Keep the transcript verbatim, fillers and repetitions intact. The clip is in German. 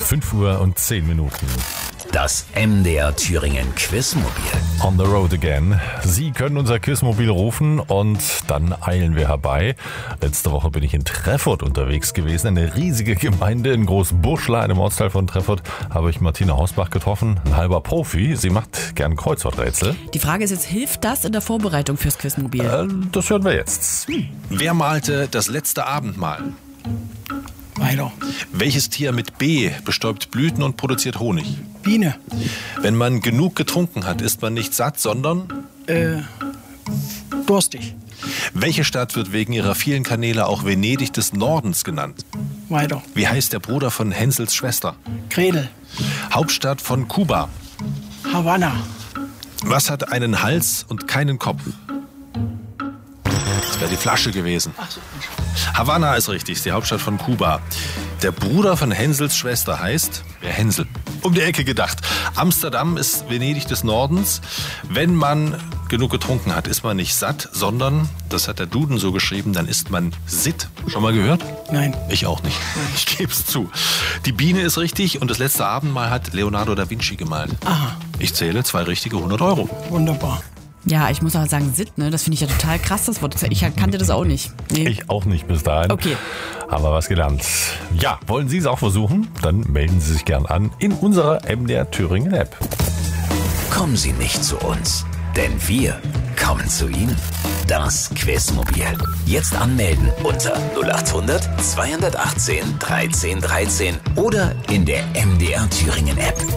fünf Uhr und zehn Minuten. Das M D R Thüringen Quizmobil. On the road again. Sie können unser Quizmobil rufen und dann eilen wir herbei. Letzte Woche bin ich in Treffurt unterwegs gewesen. Eine riesige Gemeinde in Großbuschla, einem Ortsteil von Treffurt, habe ich Martina Hausbach getroffen. Ein halber Profi. Sie macht gern Kreuzworträtsel. Die Frage ist jetzt, hilft das in der Vorbereitung fürs Quizmobil? Äh, das hören wir jetzt. Wer malte das letzte Abendmahl? Weiter. Welches Tier mit B bestäubt Blüten und produziert Honig? Biene. Wenn man genug getrunken hat, ist man nicht satt, sondern... Äh, durstig. Welche Stadt wird wegen ihrer vielen Kanäle auch Venedig des Nordens genannt? Weiter. Wie heißt der Bruder von Hänsels Schwester? Gretel. Hauptstadt von Kuba. Havanna. Was hat einen Hals und keinen Kopf? Das wäre die Flasche gewesen. Ach so. Havanna ist richtig, ist die Hauptstadt von Kuba. Der Bruder von Hänsels Schwester heißt wer Hänsel. Um die Ecke gedacht. Amsterdam ist Venedig des Nordens. Wenn man genug getrunken hat, ist man nicht satt, sondern, das hat der Duden so geschrieben, dann ist man sitt. Schon mal gehört? Nein. Ich auch nicht. Ich gebe es zu. Die Biene ist richtig und das letzte Abendmahl hat Leonardo da Vinci gemalt. Aha. Ich zähle zwei richtige hundert Euro. Wunderbar. Ja, ich muss aber sagen, Sitt, ne, das finde ich ja total krass, das Wort. Ich kannte das auch nicht. Nee. Ich auch nicht bis dahin. Okay. Haben wir was gelernt. Ja, wollen Sie es auch versuchen? Dann melden Sie sich gern an in unserer M D R Thüringen App. Kommen Sie nicht zu uns, denn wir kommen zu Ihnen. Das Quizmobil. Jetzt anmelden unter null acht hundert zweihundertachtzehn dreizehn dreizehn oder in der M D R Thüringen App.